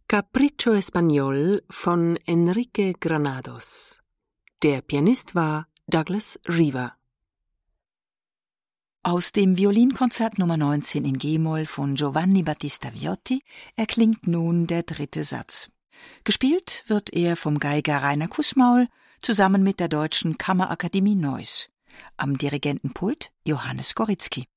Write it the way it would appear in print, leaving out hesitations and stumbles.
Capriccio Español von Enrique Granados. Der Pianist war Douglas Riva. Aus dem Violinkonzert Nummer 19 in G-Moll von Giovanni Battista Viotti erklingt nun der 3. Satz. Gespielt wird er vom Geiger Rainer Kussmaul zusammen mit der Deutschen Kammerakademie Neuss. Am Dirigentenpult Johannes Goritzky.